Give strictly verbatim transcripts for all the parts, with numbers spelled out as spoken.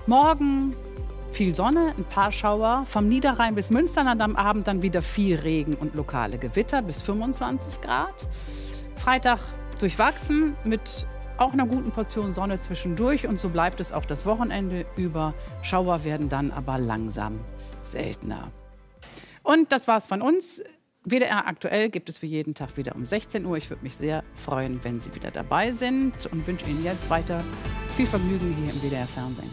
Morgen viel Sonne, ein paar Schauer. Vom Niederrhein bis Münsterland am Abend dann wieder viel Regen und lokale Gewitter bis fünfundzwanzig Grad. Freitag durchwachsen mit auch einer guten Portion Sonne zwischendurch. Und so bleibt es auch das Wochenende über. Schauer werden dann aber langsam seltener. Und das war's von uns. W D R aktuell gibt es für jeden Tag wieder um sechzehn Uhr. Ich würde mich sehr freuen, wenn Sie wieder dabei sind und wünsche Ihnen jetzt weiter viel Vergnügen hier im W D R Fernsehen.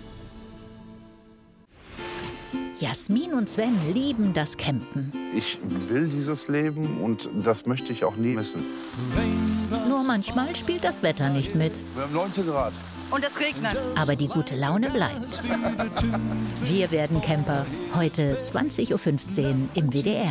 Jasmin und Sven lieben das Campen. Ich will dieses Leben und das möchte ich auch nie missen. Nur manchmal spielt das Wetter nicht mit. Wir haben neunzehn Grad. Und es regnet. Aber die gute Laune bleibt. Wir werden Camper. Heute zwanzig Uhr fünfzehn im W D R.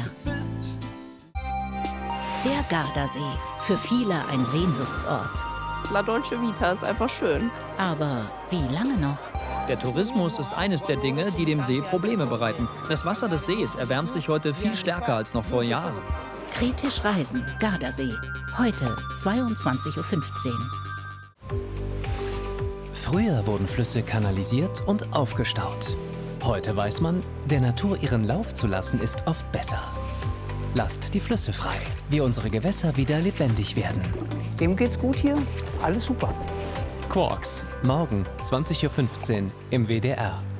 Der Gardasee. Für viele ein Sehnsuchtsort. La Dolce Vita ist einfach schön. Aber wie lange noch? Der Tourismus ist eines der Dinge, die dem See Probleme bereiten. Das Wasser des Sees erwärmt sich heute viel stärker als noch vor Jahren. Kritisch reisen. Gardasee. Heute zweiundzwanzig Uhr fünfzehn. Früher wurden Flüsse kanalisiert und aufgestaut. Heute weiß man, der Natur ihren Lauf zu lassen, ist oft besser. Lasst die Flüsse frei, wie unsere Gewässer wieder lebendig werden. Dem geht's gut hier. Alles super. Quarks, morgen zwanzig Uhr fünfzehn im W D R.